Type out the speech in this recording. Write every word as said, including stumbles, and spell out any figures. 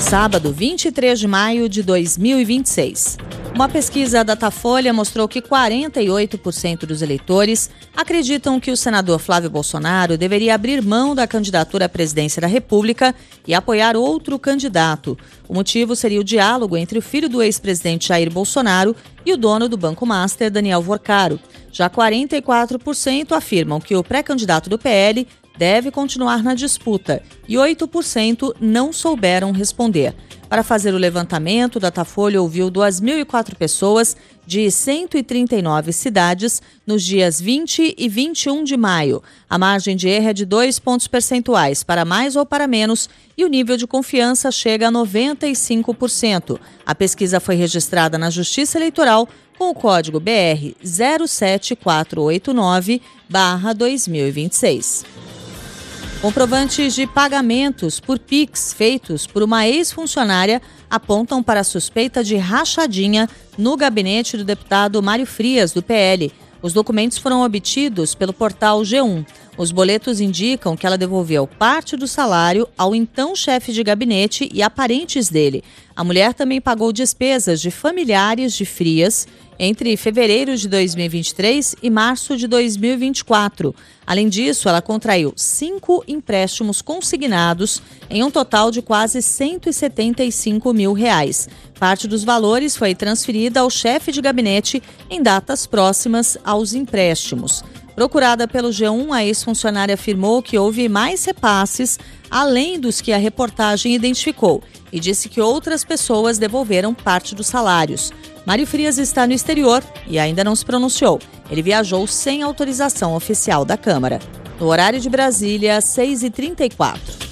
sábado, vinte e três de maio de dois mil e vinte e seis. Uma pesquisa da Datafolha mostrou que quarenta e oito por cento dos eleitores acreditam que o senador Flávio Bolsonaro deveria abrir mão da candidatura à presidência da República e apoiar outro candidato. O motivo seria o diálogo entre o filho do ex-presidente Jair Bolsonaro e o dono do Banco Master, Daniel Worcaro. Já quarenta e quatro por cento afirmam que o pré-candidato do P L deve continuar na disputa e oito por cento não souberam responder. Para fazer o levantamento, o Datafolha ouviu duas mil e quatro pessoas de cento e trinta e nove cidades nos dias vinte e vinte e um de maio. A margem de erro é de dois pontos percentuais, para mais ou para menos, e o nível de confiança chega a noventa e cinco por cento. A pesquisa foi registrada na Justiça Eleitoral com o código B R zero sete quatro oito nove barra dois mil e vinte e seis. Comprovantes de pagamentos por Pix feitos por uma ex-funcionária apontam para a suspeita de rachadinha no gabinete do deputado Mário Frias, do P L. Os documentos foram obtidos pelo portal G um. Os boletos indicam que ela devolveu parte do salário ao então chefe de gabinete e a parentes dele. A mulher também pagou despesas de familiares de Frias entre fevereiro de dois mil e vinte e três e março de dois mil e vinte e quatro. Além disso, ela contraiu cinco empréstimos consignados em um total de quase cento e setenta e cinco mil reais. Parte dos valores foi transferida ao chefe de gabinete em datas próximas aos empréstimos. Procurada pelo G um, a ex-funcionária afirmou que houve mais repasses além dos que a reportagem identificou e disse que outras pessoas devolveram parte dos salários. Mário Frias está no exterior e ainda não se pronunciou. Ele viajou sem autorização oficial da Câmara. No horário de Brasília, seis e trinta e quatro.